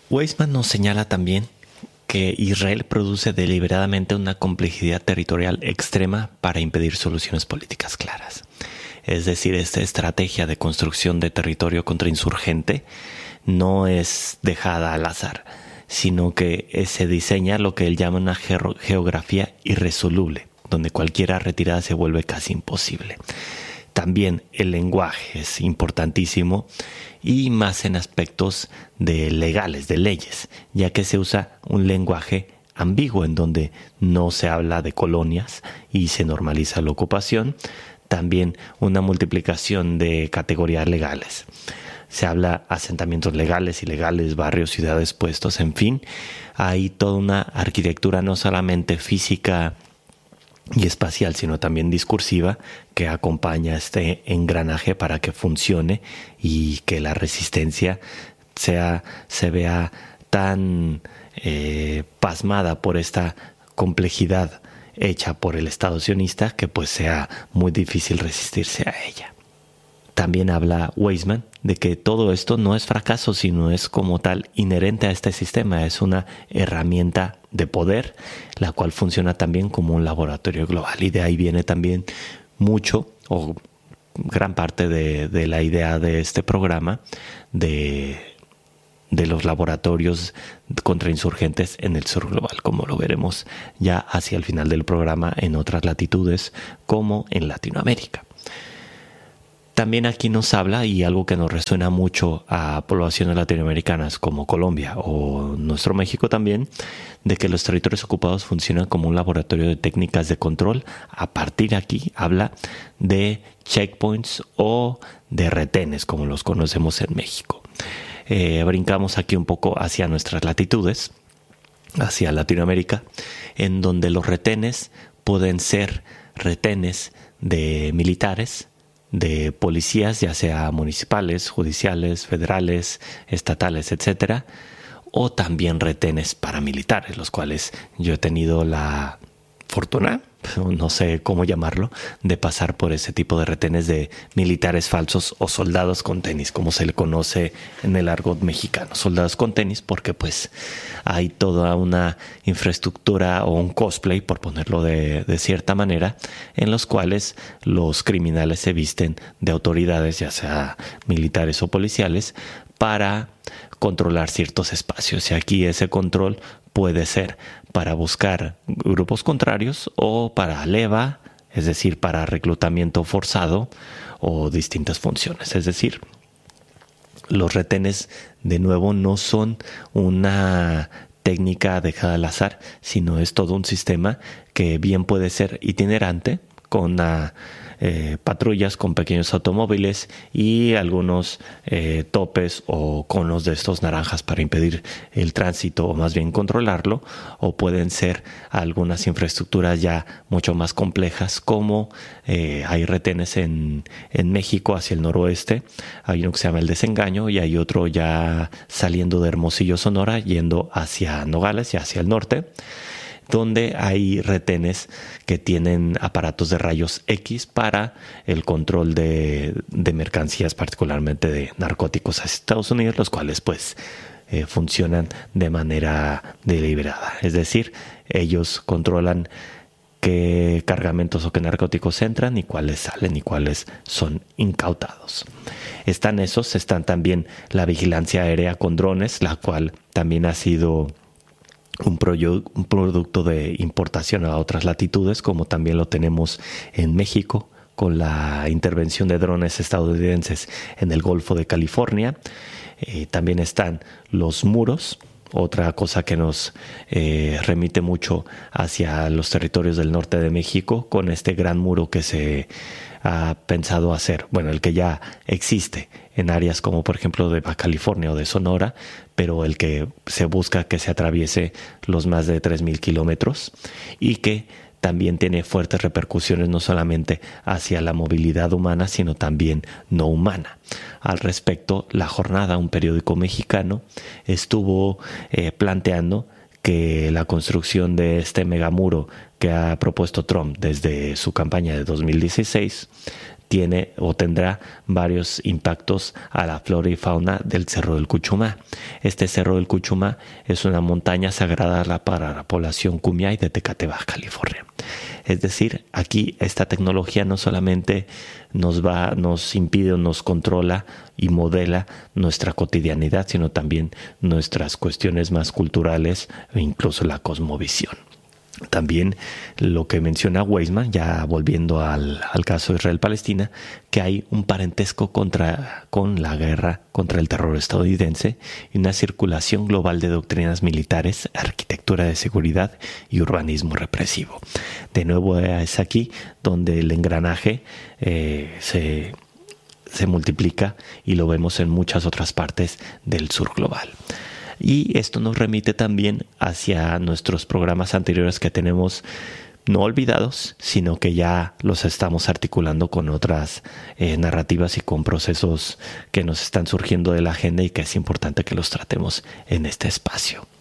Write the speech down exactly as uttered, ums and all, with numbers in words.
Weizmann nos señala también que Israel produce deliberadamente una complejidad territorial extrema para impedir soluciones políticas claras. Es decir, esta estrategia de construcción de territorio contrainsurgente no es dejada al azar, sino que se diseña lo que él llama una geografía irresoluble, donde cualquier retirada se vuelve casi imposible. También el lenguaje es importantísimo, y más en aspectos de legales, de leyes, ya que se usa un lenguaje ambiguo en donde no se habla de colonias y se normaliza la ocupación. También una multiplicación de categorías legales. Se habla asentamientos legales, ilegales, barrios, ciudades, puestos, en fin. Hay toda una arquitectura no solamente física y espacial, sino también discursiva, que acompaña este engranaje para que funcione y que la resistencia sea, se vea tan eh, pasmada por esta complejidad hecha por el Estado sionista que pues sea muy difícil resistirse a ella. También habla Weizmann de que todo esto no es fracaso, sino es como tal inherente a este sistema. Es una herramienta de poder, la cual funciona también como un laboratorio global. Y de ahí viene también mucho, o gran parte de, de la idea de este programa, de, de los laboratorios contrainsurgentes en el sur global, como lo veremos ya hacia el final del programa en otras latitudes, como en Latinoamérica. También aquí nos habla, y algo que nos resuena mucho a poblaciones latinoamericanas como Colombia o nuestro México también, de que los territorios ocupados funcionan como un laboratorio de técnicas de control. A partir de aquí habla de checkpoints o de retenes, como los conocemos en México. Eh, brincamos aquí un poco hacia nuestras latitudes, hacia Latinoamérica, en donde los retenes pueden ser retenes de militares, de policías, ya sea municipales, judiciales, federales, estatales, etcétera, o también retenes paramilitares, los cuales yo he tenido la fortuna, no sé cómo llamarlo, de pasar por ese tipo de retenes de militares falsos o soldados con tenis, como se le conoce en el argot mexicano. Soldados con tenis porque pues hay toda una infraestructura o un cosplay, por ponerlo de, de cierta manera, en los cuales los criminales se visten de autoridades, ya sea militares o policiales, para controlar ciertos espacios. Y aquí ese control puede ser para buscar grupos contrarios o para leva, es decir, para reclutamiento forzado o distintas funciones. Es decir, los retenes, de nuevo, no son una técnica dejada al azar, sino es todo un sistema que bien puede ser itinerante, con una, eh, patrullas con pequeños automóviles y algunos eh, topes o conos de estos naranjas para impedir el tránsito o más bien controlarlo, o pueden ser algunas infraestructuras ya mucho más complejas, como eh, hay retenes en, en México hacia el noroeste. Hay uno que se llama el Desengaño y hay otro ya saliendo de Hermosillo, Sonora, yendo hacia Nogales y hacia el norte, donde hay retenes que tienen aparatos de rayos X para el control de, de mercancías, particularmente de narcóticos hacia Estados Unidos, los cuales pues eh, funcionan de manera deliberada. Es decir, ellos controlan qué cargamentos o qué narcóticos entran y cuáles salen y cuáles son incautados. Están esos, están también la vigilancia aérea con drones, la cual también ha sido Un, proyo- un producto de importación a otras latitudes, como también lo tenemos en México con la intervención de drones estadounidenses en el Golfo de California. Eh, también están los muros, otra cosa que nos eh, remite mucho hacia los territorios del norte de México, con este gran muro que se ha pensado hacer, bueno, el que ya existe en áreas como por ejemplo de Baja California o de Sonora, pero el que se busca que se atraviese los más de tres mil kilómetros y que también tiene fuertes repercusiones no solamente hacia la movilidad humana, sino también no humana. Al respecto, La Jornada, un periódico mexicano, estuvo eh, planteando que la construcción de este megamuro que ha propuesto Trump desde su campaña de dos mil dieciséis tiene o tendrá varios impactos a la flora y fauna del Cerro del Cuchumá. Este Cerro del Cuchumá es una montaña sagrada para la población Kumeyaay de Tecate, Baja California. Es decir, aquí esta tecnología no solamente nos va, nos impide o nos controla y modela nuestra cotidianidad, sino también nuestras cuestiones más culturales e incluso la cosmovisión. También lo que menciona Weisman, ya volviendo al, al caso de Israel-Palestina, que hay un parentesco contra, con la guerra contra el terror estadounidense y una circulación global de doctrinas militares, arquitectura de seguridad y urbanismo represivo. De nuevo es aquí donde el engranaje eh, se, se multiplica y lo vemos en muchas otras partes del sur global. Y esto nos remite también hacia nuestros programas anteriores que tenemos no olvidados, sino que ya los estamos articulando con otras eh, narrativas y con procesos que nos están surgiendo de la agenda y que es importante que los tratemos en este espacio.